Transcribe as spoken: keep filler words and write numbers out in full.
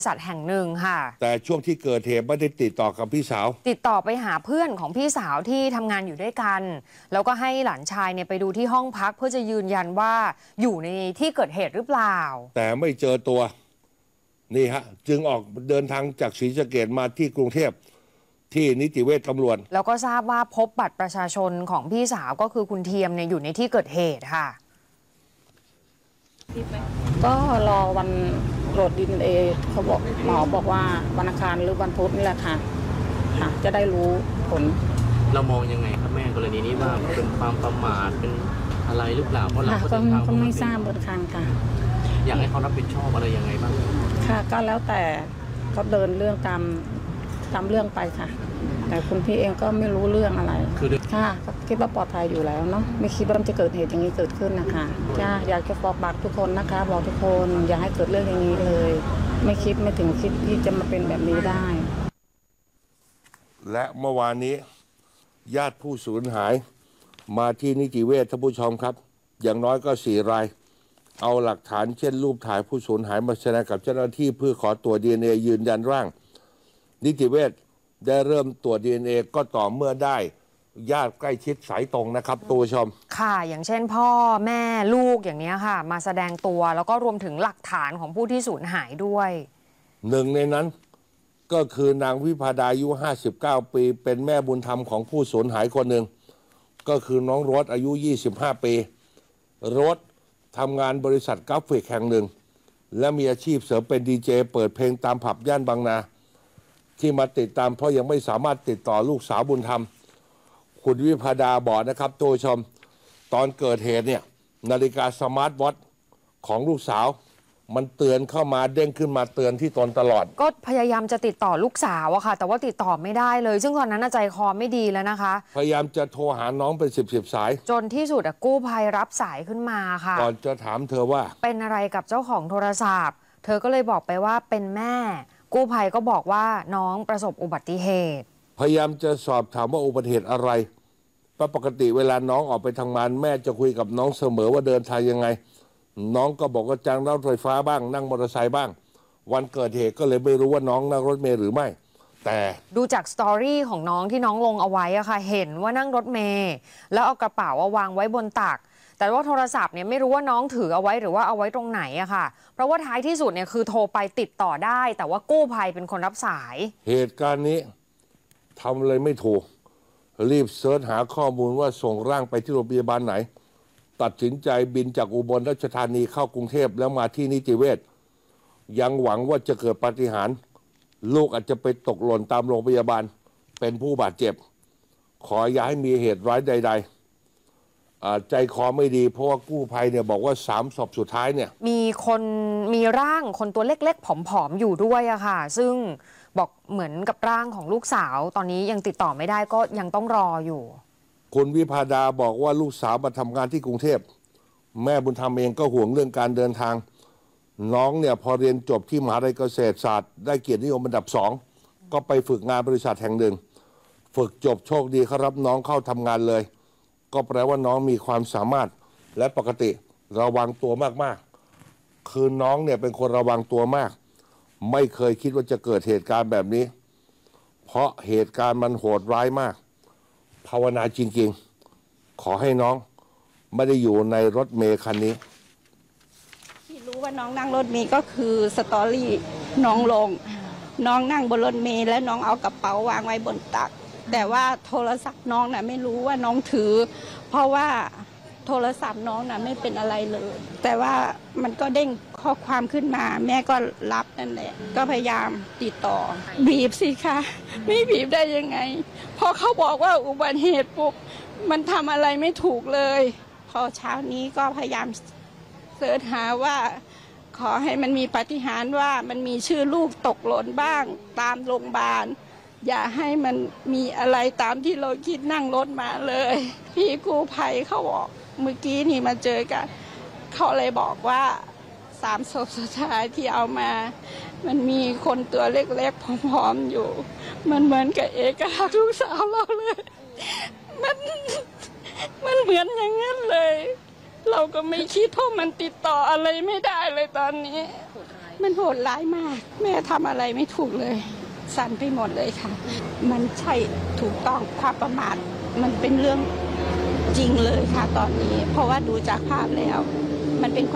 สัตว์แห่งหนึ่งค่ะแต่ช่วงที่เกิดเหตุไม่ได้ติดต่อกับพี่สาวติดต่อไปหาเพื่อนของพี่สาวที่ทำงานอยู่ด้วยกันแล้วก็ให้หลานชายเนี่ยไปดูที่ห้องพักเพื่อจะยืนยันว่าอยู่ในที่เกิดเหตุหรือเปล่าแต่ไม่เจอตัวนี่ฮะจึงออกเดินทางจากศรีสะเกษมาที่กรุงเทพที่นิติเวชตำรวจแล้วก็ทราบว่าพบบัตรประชาชนของพี่สาวก็คือคุณเทียมเนี่ยอยู่ในที่เกิดเหตุค่ะก็รอวันตรวจดีเอ็นเอเขาบอกหมอบอกว่าวันอังคารหรือวันพุธนี่แหละค่ะค่ะจะได้รู้ผลเรามองยังไงครับแม่กรณีนี้ว่าเป็นความประมาทเป็นอะไรหรือเปล่าเพราะเราก็ก็ไม่ทราบเหมือนกันค่ะอยากให้เขารับผิดชอบอะไรยังไงบ้างค่ะก็แล้วแต่เขาเดินเรื่องตามตามเรื่องไปค่ะแต่คุณพี่เองก็ไม่รู้เรื่องอะไรคือค่ะคิดว่าปลอดภัยอยู่แล้วเนาะไม่คิดว่าจะเกิดเหตุอย่างนี้เกิดขึ้นนะคะจ้าอยากจะบอกบักทุกคนนะคะบอกทุกคนอย่าให้เกิดเรื่องอย่างนี้เลยไม่คิดไม่ถึงคิดที่จะมาเป็นแบบนี้ได้และเมื่อวานนี้ญาติผู้สูญหายมาที่นิติเวชท่านผู้ชมครับอย่างน้อยก็สี่รายเอาหลักฐานเช่นรูปถ่ายผู้สูญหายมาแสดงกับเจ้าหน้าที่เพื่อขอตรวจ ดี เอ็น เอ ยืนยันร่างนิติเวชได้เริ่มตรวจ ดี เอ็น เอ ก็ต่อเมื่อได้ญาติใกล้ชิดสายตรงนะครับตัวผู้ชมค่ะอย่างเช่นพ่อแม่ลูกอย่างนี้ค่ะมาแสดงตัวแล้วก็รวมถึงหลักฐานของผู้ที่สูญหายด้วยหนึ่งในนั้นก็คือนางวิภาดาอายุห้าสิบเก้าปีเป็นแม่บุญธรรมของผู้สูญหายคนหนึ่งก็คือน้องโรสอายุยี่สิบห้าปีโรสทำงานบริษัทกราฟิกแห่งหนึ่งและมีอาชีพเสริมเป็นดีเจเปิดเพลงตามผับย่านบางนาที่มาติดตามเพราะยังไม่สามารถติดต่อลูกสาวบุญธรรมคุณวิภาดาบอกนะครับตัวชมตอนเกิดเหตุเนี่ยนาฬิกาสมาร์ทวอทช์ของลูกสาวมันเตือนเข้ามาเด้งขึ้นมาเตือนที่ตนตลอดก็พยายามจะติดต่อลูกสาวอะค่ะแต่ว่าติดต่อไม่ได้เลยซึ่งตอนนั้นใจคอไม่ดีแล้วนะคะพยายามจะโทรหาน้องเป็นสิบสิบสายจนที่สุดกู้ภัยรับสายขึ้นมาค่ะก่อนจะถามเธอว่าเป็นอะไรกับเจ้าของโทรศัพท์เธอก็เลยบอกไปว่าเป็นแม่กู้ภัยก็บอกว่าน้องประสบอุบัติเหตุพยายามจะสอบถามว่าอุบัติเหตุอะไรเพราะปกติเวลาน้องออกไปทำงานแม่จะคุยกับน้องเสมอว่าเดินทางยังไงน้องก็บอกว่าจ้างรถไฟฟ้าบ้างนั่งมอเตอร์ไซค์บ้างวันเกิดเหตุก็เลยไม่รู้ว่าน้องนั่งรถเมล์หรือไม่แต่ดูจากสตอรี่ของน้องที่น้องลงเอาไว้อะค่ะเห็นว่านั่งรถเมล์แล้วเอากระเป๋าวางไว้บนตักแต่ว่าโทรศัพท์เนี่ยไม่รู้ว่าน้องถือเอาไว้หรือว่าเอาไว้ตรงไหนอะค่ะเพราะว่าท้ายที่สุดเนี่ยคือโทรไปติดต่อได้แต่ว่ากู้ภัยเป็นคนรับสายเหตุการณ์นี้ทำอะไรไม่ถูกรีบเสิร์ชหาข้อมูลว่าส่งร่างไปที่โรงพยาบาลไหนตัดสินใจบินจากอุบลราชธานีเข้ากรุงเทพแล้วมาที่นิติเวชยังหวังว่าจะเกิดปาฏิหาริย์ลูกอาจจะไปตกหล่นตามโรงพยาบาลเป็นผู้บาดเจ็บขออย่าให้มีเหตุร้ายใดๆใจคอไม่ดีเพราะว่ากู้ภัยเนี่ยบอกว่าสามศพสุดท้ายเนี่ยมีคนมีร่างคนตัวเล็กๆผอมๆอยู่ด้วยอะค่ะซึ่งบอกเหมือนกับร่างของลูกสาวตอนนี้ยังติดต่อไม่ได้ก็ยังต้องรออยู่คุณวิภาดาบอกว่าลูกสาวมาทำงานที่กรุงเทพแม่บุญธรรมเองก็ห่วงเรื่องการเดินทางน้องเนี่ยพอเรียนจบที่มหาวิทยาลัยเกษตรศาสตร์ได้เกียรตินิยมอันดับสองก็ไปฝึกงานบริษัทแห่งหนึ่งฝึกจบโชคดีเขารับน้องเข้าทำงานเลยก็แปลว่าน้องมีความสามารถและปกติระวังตัวมากๆคือน้องเนี่ยเป็นคนระวังตัวมากไม่เคยคิดว่าจะเกิดเหตุการณ์แบบนี้เพราะเหตุการณ์มันโหดร้ายมากภาวนาจริงๆขอให้น้องไม่ได้อยู่ในรถเมล์คันนี้ที่รู้ว่าน้องนั่งรถเมล์ก็คือสตอรี่น้องลงน้องนั่งบนรถเมล์แล้วน้องเอากระเป๋าวางไว้บนตักแต่ว่าโทรศัพท์น้องน่ะไม่รู้ว่าน้องถือเพราะว่าโทรศัพท์น้องน่ะไม่เป็นอะไรเลยแต่ว่ามันก็เด้งข้อความขึ้นมาแม่ก็รับนั่นแหละก็พยายามติดต่อบีบสิคะไม่บีบได้ยังไงพอเขาบอกว่าอุบัติเหตุปุ๊บมันทำอะไรไม่ถูกเลยพอเช้านี้ก็พยายามเสิร์ชหาว่าขอให้มันมีปาฏิหาริย์ว่ามันมีชื่อลูกตกหล่นบ้างตามโรงพยาบาลอย่าให้มันมีอะไรตามที่เราคิดนั่งรถมาเลยพี่กู้ภัยเขาบอกเมื่อกี้นี่มาเจอกันเขาเลยบอกว่าสามศพสุดท้ายที่เอามามันมีคนตัวเล็กๆผอมๆอยู่มันเหมือนกับเอกลักษณ์ลูกสาวเราเลยมันมันเหมือนอย่างนั้นเลยเราก็ไม่คิดเพราะมันติดต่ออะไรไม่ได้เลยตอนนี้มันโหดร้ายมาก แม่ทำอะไรไม่ถูกเลย สั่นไปหมดเลยค่ะ มันใช่ถูกต้องความประมาทมันเป็นเรื่องจริงเลยค่ะตอนนี้ เพราะว่าดูจากภาพแล้วมันเป็น